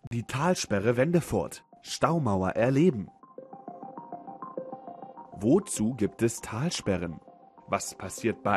Die Talsperre Wendefurt. Staumauer erleben. Wozu gibt es Talsperren? Was passiert bei